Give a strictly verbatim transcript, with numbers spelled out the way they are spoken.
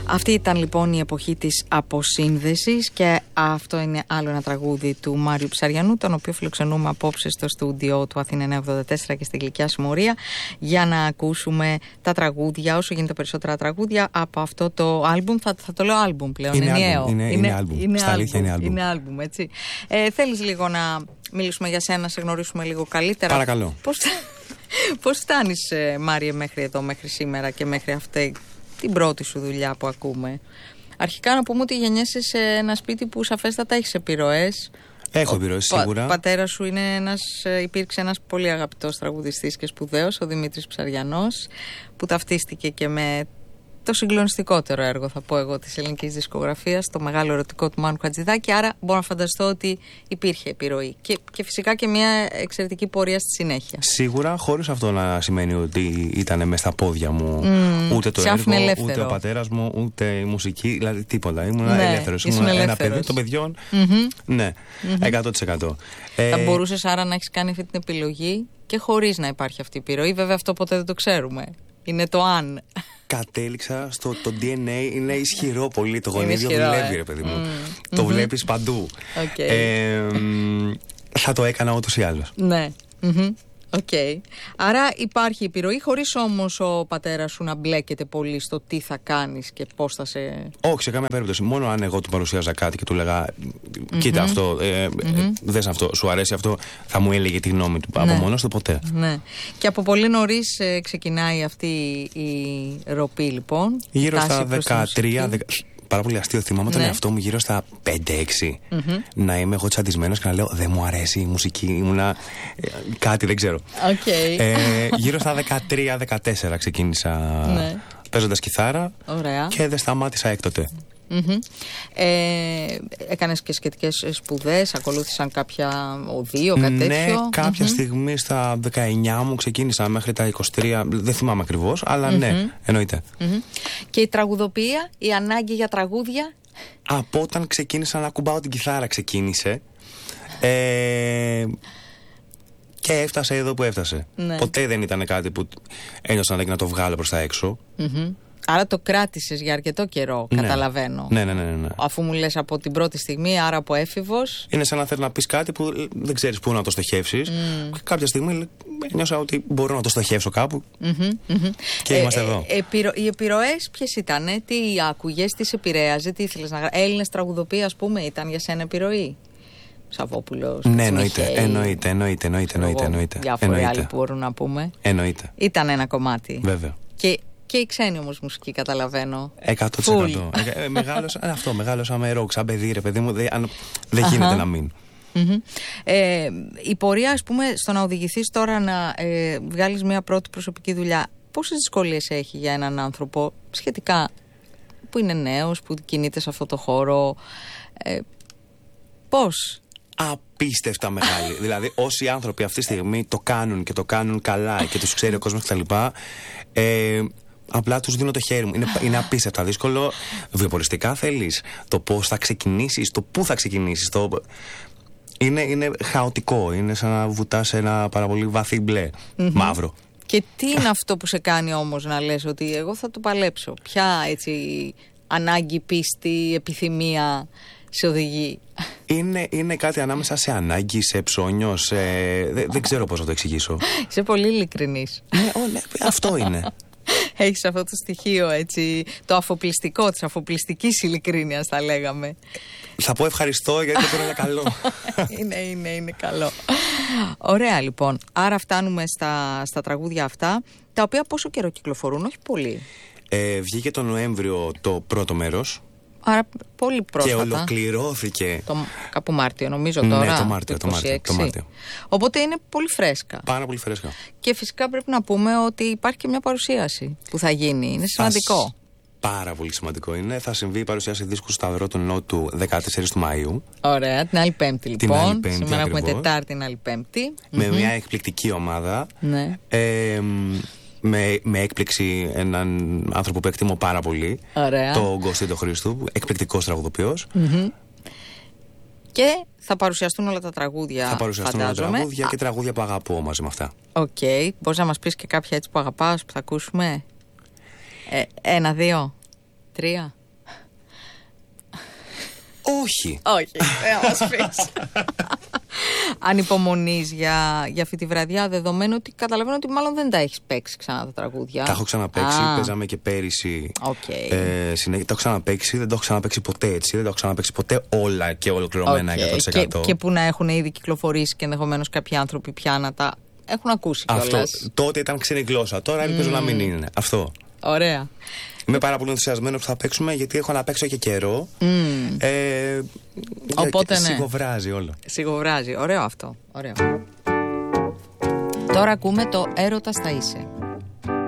Αυτή ήταν λοιπόν η εποχή της αποσύνδεσης και αυτό είναι άλλο ένα τραγούδι του Μάριου Ψαριανού, τον οποίο φιλοξενούμε απόψε στο στούντιό του Αθήνα εννιακόσια εβδομήντα τέσσερα και στην Γλυκιά Συμμορία για να ακούσουμε τα τραγούδια, όσο γίνεται περισσότερα τραγούδια από αυτό το άλμπουμ. Θα, θα το λέω άλμπουμ πλέον, είναι ενιαίο. άλμπουμ, είναι, είναι, είναι άλμπουμ. Είναι Στα αλήθεια είναι άλμπουμ. Είναι άλμπουμ, έτσι. Ε, θέλεις λίγο να μιλήσουμε για σένα, σε γνωρίσουμε λίγο καλύτερα? Παρακαλώ. Πώς, πώς φτάνεις, Μάριε, μέχρι εδώ, μέχρι σήμερα και μέχρι αυτή την πρώτη σου δουλειά που ακούμε? Αρχικά να πούμε ότι γεννιέσαι σε ένα σπίτι που σαφέστατα έχεις επιρροές. Έχω επιρροές, σίγουρα. Ο πατέρας σου είναι ένας, υπήρξε ένας πολύ αγαπητός τραγουδιστής και σπουδαίος, ο Δημήτρης Ψαριανός, που ταυτίστηκε και με το συγκλονιστικότερο έργο, θα πω εγώ, της ελληνικής δισκογραφίας, το μεγάλο ερωτικό του Μάνου Χατζηδάκη. Άρα μπορώ να φανταστώ ότι υπήρχε επιρροή και, και φυσικά και μια εξαιρετική πορεία στη συνέχεια. Σίγουρα, χωρίς αυτό να σημαίνει ότι ήταν μέσα στα πόδια μου mm, ούτε το έργο, ελεύθερο. Ούτε ο πατέρας μου, ούτε η μουσική, δηλαδή τίποτα. Ήμουν ναι, ελεύθερος. Ήμουν ένα παιδί των παιδιών. Mm-hmm. Ναι, mm-hmm. εκατό τοις εκατό. Θα ε... μπορούσες άρα να έχεις κάνει αυτή την επιλογή και χωρίς να υπάρχει αυτή η επιρροή. Βέβαια, αυτό ποτέ δεν το ξέρουμε. Είναι το αν. Κατέληξα στο το ντι εν έι, είναι ισχυρό πολύ. Το γονίδιο δουλεύει, ε. ρε παιδί μου. Mm. Το mm-hmm. βλέπεις παντού. Okay. Ε, θα το έκανα ούτως ή άλλως. Ναι. Mm-hmm. Okay. Άρα υπάρχει επιρροή, χωρίς όμως ο πατέρας σου να μπλέκεται πολύ στο τι θα κάνεις και πώς θα σε... Όχι, σε καμία περίπτωση. Μόνο αν εγώ του παρουσίαζα κάτι και του λέγα κοίτα mm-hmm. αυτό, ε, mm-hmm. ε, δες αυτό, σου αρέσει αυτό, θα μου έλεγε τη γνώμη του από ναι. μόνος του ποτέ. Ναι. Και από πολύ νωρίς ε, ξεκινάει αυτή η ροπή, λοιπόν. Γύρω στα δεκατρία, δεκα... Πάρα πολύ αστείο. Θυμάμαι ναι. τον εαυτό μου γύρω στα πέντε έξι mm-hmm. να είμαι εγώ τσαντισμένος και να λέω δεν μου αρέσει η μουσική. Ήμουνα κάτι, δεν ξέρω. Okay. Ε, γύρω στα δεκατρία δεκατέσσερα ξεκίνησα ναι. παίζοντας κιθάρα. Ωραία. Και δεν σταμάτησα έκτοτε. Mm-hmm. Ε, έκανες και σχετικές σπουδές, ακολούθησαν κάποια οδείο, κάτι ναι, τέτοιο? Ναι, κάποια mm-hmm. στιγμή στα δεκαεννιά μου ξεκίνησα μέχρι τα είκοσι τρία, δεν θυμάμαι ακριβώς, αλλά mm-hmm. ναι, εννοείται. Mm-hmm. Και η τραγουδοποιία, η ανάγκη για τραγούδια? Από όταν ξεκίνησα να κουμπάω την κιθάρα ξεκίνησε ε, και έφτασε εδώ που έφτασε. Ναι. Ποτέ δεν ήταν κάτι που ένιωσα να το βγάλω προς τα έξω. Mm-hmm. Άρα το κράτησες για αρκετό καιρό, ναι. καταλαβαίνω. Ναι, ναι, ναι, ναι, ναι. Αφού μου λες από την πρώτη στιγμή, άρα από έφηβος. Είναι σαν να θέλεις να πεις κάτι που δεν ξέρεις πού να το στοχεύσεις. Mm. Και κάποια στιγμή νιώσα ότι μπορώ να το στοχεύσω κάπου. Mm-hmm, mm-hmm. Και ε, είμαστε ε, εδώ. Επιρρο... Οι επιρροές ποιες ήτανε, τι άκουγες, τι σε επηρέαζε, τι ήθελες να γράψεις? Έλληνες τραγουδοποιοί, ας πούμε, ήταν για σένα επιρροή? Σαββόπουλος. Ναι, εννοείται, εννοείται, εννοείται, εννοείται, εννοείται, εννοείται. Διάφοροι άλλοι που μπορούν να πούμε. Εννοείται. Ήταν ένα κομμάτι. Βέβαια. Και Και η ξένη όμως μουσική, καταλαβαίνω. εκατό τοις εκατό. ε, μεγάλωσα, αυτό, μεγάλωσα με ροκ, σαν παιδί, ρε παιδί μου. Δεν δε γίνεται να μην. Mm-hmm. Ε, η πορεία, ας πούμε, στο να οδηγηθείς τώρα να ε, βγάλεις μια πρώτη προσωπική δουλειά, πόσες δυσκολίες έχει για έναν άνθρωπο σχετικά που είναι νέος, που κινείται σε αυτό το χώρο? Ε, πώς? Απίστευτα μεγάλη. Δηλαδή, όσοι άνθρωποι αυτή τη στιγμή το κάνουν και το κάνουν καλά και τους ξέρει ο κόσμος κτλ. Ε, απλά τους δίνω το χέρι μου. Είναι, είναι απίστευτα δύσκολο. Βιοποριστικά θέλεις. Το πώς θα ξεκινήσεις, το πού θα ξεκινήσεις. Το... Είναι, είναι χαοτικό. Είναι σαν να βουτάς ένα πάρα πολύ βαθύ μπλε, mm-hmm. μαύρο. Και τι είναι αυτό που σε κάνει όμως να λες ότι εγώ θα το παλέψω? Ποια έτσι ανάγκη, πίστη, επιθυμία σε οδηγεί? Είναι, είναι κάτι ανάμεσα σε ανάγκη, σε ψώνιο, σε... Δεν, δεν ξέρω πώς να το εξηγήσω. Είσαι πολύ ειλικρινής. Ναι, oh, ναι, αυτό είναι. Έχεις αυτό το στοιχείο, έτσι, το αφοπλιστικό, της αφοπλιστικής ειλικρίνειας θα λέγαμε. Θα πω ευχαριστώ γιατί το είναι καλό. είναι, είναι, είναι καλό. Ωραία, λοιπόν. Άρα φτάνουμε στα, στα τραγούδια αυτά, τα οποία πόσο καιρό κυκλοφορούν? Όχι πολύ. Ε, βγήκε τον Νοέμβριο το πρώτο μέρος. Άρα πολύ πρόσφατα. Και ολοκληρώθηκε. Το, κάπου Μάρτιο, νομίζω τώρα. Ναι, το Μάρτιο, το, Μάρτιο, το Μάρτιο. Οπότε είναι πολύ φρέσκα. Πάρα πολύ φρέσκα. Και φυσικά πρέπει να πούμε ότι υπάρχει και μια παρουσίαση που θα γίνει. Είναι σημαντικό. Θα... Πάρα πολύ σημαντικό είναι. Θα συμβεί η παρουσίαση δίσκου στο Σταυρό του Νότου δεκατέσσερις του Μαΐου. Ωραία, την άλλη Πέμπτη λοιπόν. Την άλλη Πέμπτη, σήμερα ακριβώς. Έχουμε Τετάρτη, την άλλη Πέμπτη. Με mm-hmm. μια εκπληκτική ομάδα. Ναι. Ε, με, με έκπληξη έναν άνθρωπο που εκτιμώ πάρα πολύ. Ωραία. Τον Κωστή Χρήστου, εκπληκτικός τραγουδοποιός. Mm-hmm. Και θα παρουσιαστούν όλα τα τραγούδια. Θα παρουσιαστούν φαντάζομαι. όλα τα τραγούδια Α. και τραγούδια που αγαπώ μαζί με αυτά. Οκ. Okay. Μπορείς να μας πεις και κάποια έτσι που αγαπάς, που θα ακούσουμε? Ε, ένα, δύο, τρία. Όχι. Όχι, δεν θα μας πεις. Ανυπομονείς για, για αυτή τη βραδιά, δεδομένου ότι καταλαβαίνω ότι μάλλον δεν τα έχεις παίξει ξανά τα τραγούδια. Τα έχω ξαναπαίξει, Α. παίζαμε και πέρυσι. Okay. Ε, συνέχεια, τα έχω ξαναπαίξει, δεν το έχω ξαναπαίξει ποτέ έτσι. Δεν το έχω ξαναπαίξει ποτέ όλα και ολοκληρωμένα Okay. εκατό τοις εκατό. Και, και που να έχουν ήδη κυκλοφορήσει και ενδεχομένως κάποιοι άνθρωποι πια να τα έχουν ακούσει κιόλας. Αυτό. Τότε ήταν ξένη γλώσσα. Τώρα ελπίζω mm. να μην είναι. Αυτό. Ωραία. Είμαι πάρα πολύ ενθουσιασμένο που θα παίξουμε, γιατί έχω να παίξω και καιρό. Mm. Ε, Οπότε ναι. Σιγοβράζει όλο. Σιγοβράζει. Ωραίο αυτό. Ωραίο. Τώρα ακούμε το «Έρωτας θα είσαι».